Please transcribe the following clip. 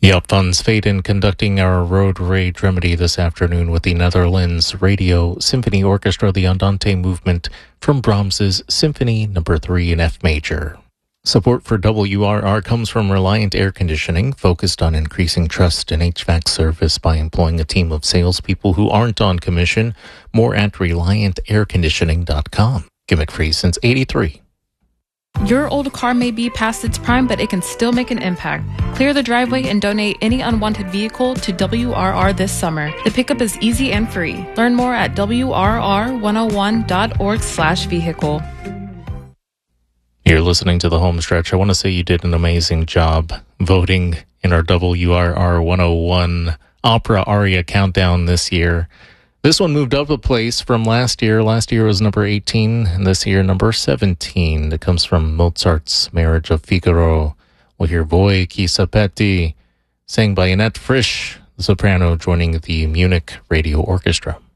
Jaap van Zweden conducting our road rage remedy this afternoon with the Netherlands Radio Symphony Orchestra, the Andante movement from Brahms's Symphony No. 3 in F major. Support for WRR comes from Reliant Air Conditioning, focused on increasing trust in HVAC service by employing a team of salespeople who aren't on commission. More at ReliantAirConditioning.com. Gimmick free since '83. Your old car may be past its prime, but it can still make an impact. Clear the driveway and donate any unwanted vehicle to WRR this summer. The pickup is easy and free. Learn more at WRR101.org/vehicle. You're listening to the home stretch. I want to say you did an amazing job voting in our WRR 101 opera aria countdown this year. This one moved up a place from last year. Last year was number 18, and this year number 17. It comes from Mozart's Marriage of Figaro. We'll hear Voi chi sapete, sang by Annette Frisch, the soprano, joining the Munich Radio Orchestra.